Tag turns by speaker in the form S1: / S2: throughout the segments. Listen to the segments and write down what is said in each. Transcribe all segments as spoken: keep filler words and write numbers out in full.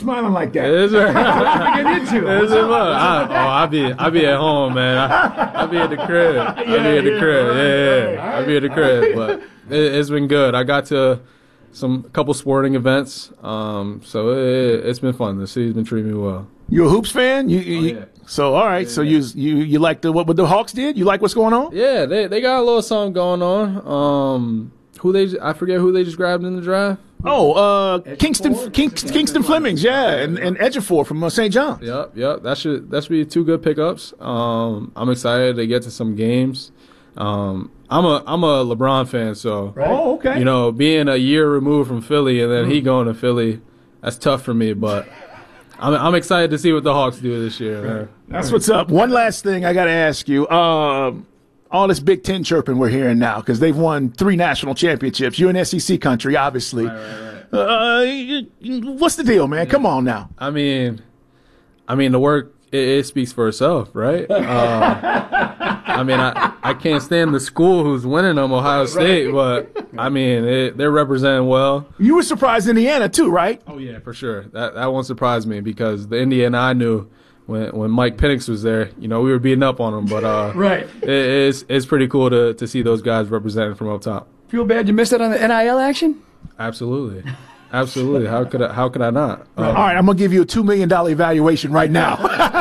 S1: smiling like that?
S2: Is it?
S1: What are you getting into?
S2: Is it? I, oh, I'll be, I'll be at home, man. I, I'll be at the crib. I'll
S1: Yeah,
S2: be at the
S1: yeah,
S2: crib.
S1: right,
S2: Yeah, yeah.
S1: right.
S2: I'll be at the crib. But it, it's been good. I got to some couple sporting events, um, so it, it's been fun. The city's been treating me well.
S1: You a hoops fan? You, you,
S2: Oh, yeah.
S1: So all right.
S2: Yeah,
S1: so
S2: yeah.
S1: you you you like the what, what the Hawks did? You like what's going on?
S2: Yeah, they they got a little something going on. Um, who they? I forget who they just grabbed in the draft.
S1: Oh, uh, Kingston King, Kingston Flemings, yeah, and and Ejiofor from uh, Saint John's.
S2: Yep, yep. That should that should be two good pickups. Um, I'm excited to get to some games. Um, I'm a I'm a LeBron fan, so
S1: Oh, okay.
S2: you know, being a year removed from Philly and then he going to Philly, that's tough for me. But I'm I'm excited to see what the Hawks do this year. Man.
S1: That's what's up. One last thing I got to ask you. Um, all this Big Ten chirping we're hearing now because they've won three national championships. You're in S E C country, obviously.
S2: Right, right, right.
S1: Uh, you- you- what's the deal, man? Come on now.
S2: I mean, I mean the work it, it speaks for itself, right? Uh, I mean, I, I can't stand the school who's winning them, Ohio State, but I mean it, they're representing well.
S1: You were surprised Indiana too, right?
S2: Oh yeah, for sure. That that won't surprise me because the Indiana I knew when when Mike Penix was there, you know, we were beating up on him, but uh,
S1: Right.
S2: it, it's it's pretty cool to to see those guys representing from up top.
S3: Feel bad you missed out on the N I L action?
S2: Absolutely, absolutely. How could I, how could I not? Uh,
S1: All right, I'm gonna give you a two million dollar evaluation right now.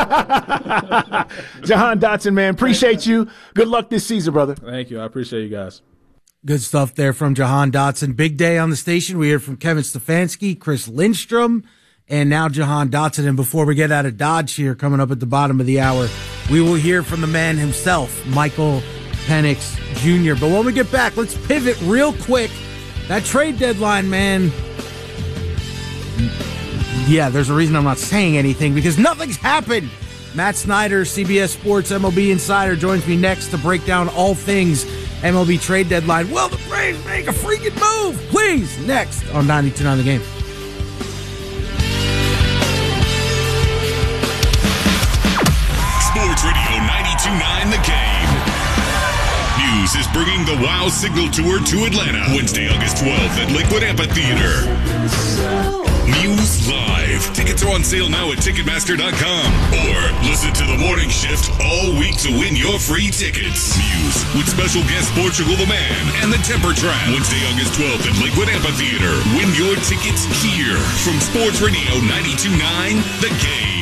S1: Jahan Dotson, man, appreciate you. Good luck this season, brother.
S2: Thank you. I appreciate you guys.
S4: Good stuff there from Jahan Dotson. Big day on the station. We heard from Kevin Stefanski, Chris Lindstrom, and now Jahan Dotson. And before we get out of Dodge here, coming up at the bottom of the hour, we will hear from the man himself, Michael Penix Junior But when we get back, let's pivot real quick. That trade deadline, man. Yeah, there's a reason I'm not saying anything because nothing's happened. Matt Snyder, C B S Sports M L B Insider, joins me next to break down all things M L B trade deadline. Will the Braves make a freaking move? Please, next on ninety-two point nine The Game.
S5: Sports Radio ninety-two point nine The Game. Muse is bringing the WOW Signal Tour to Atlanta Wednesday, August twelfth at Lakewood Amphitheater. Muse Live. Tickets are on sale now at Ticketmaster dot com. Or listen to the morning shift all week to win your free tickets. Muse with special guest Portugal the Man and the Temper Trap. Wednesday, August twelfth at Lakewood Amphitheater. Win your tickets here from Sports Radio ninety-two point nine The Game.